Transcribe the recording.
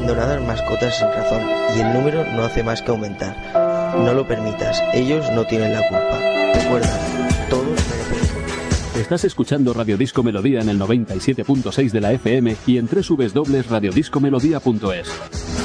abandonadas mascotas sin razón y el número no hace más que aumentar. No lo permitas, ellos no tienen la culpa. Recuerda, todos merecemos. Estás escuchando Radio Disco Melodía en el 97.6 de la FM y en www.radiodiscomelodía.es.